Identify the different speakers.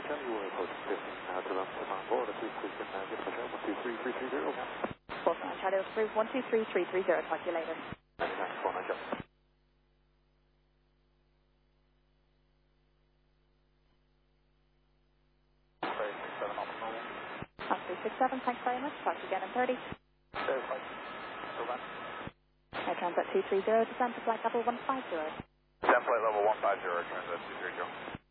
Speaker 1: Charlie, we're approaching 15 now to run on board. If we can get the show, 123,330.
Speaker 2: Bullfrog Charlie, approve 123330. Talk to you later.
Speaker 1: 99, 49,
Speaker 2: On 367, thanks very much. Talk to you again in 30. Air Transat 230, descend to flight level 150.
Speaker 3: Descend flight level 150, Air Transat 230.